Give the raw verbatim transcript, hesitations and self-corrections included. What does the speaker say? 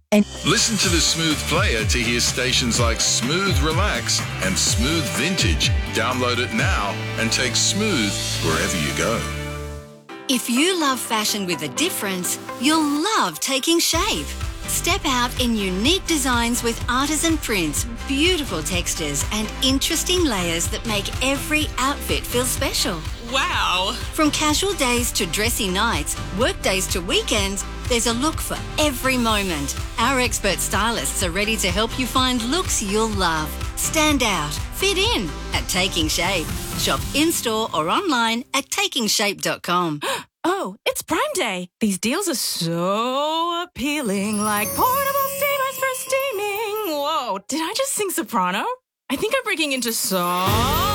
And Listen to the Smooth Player to hear stations like Smooth Relax and Smooth Vintage. Download it now and take Smooth wherever you go. If you love fashion with a difference, you'll love Taking Shape. Step out in unique designs with artisan prints, beautiful textures, and interesting layers that make every outfit feel special. Wow! From casual days to dressy nights, work days to weekends, there's a look for every moment. Our expert stylists are ready to help you find looks you'll love. Stand out, fit in at Taking Shape. Shop in-store or online at taking shape dot com. oh, it's Prime Day. These deals are so appealing, like portable steamers for steaming. Whoa, did I just sing soprano? I think I'm breaking into song.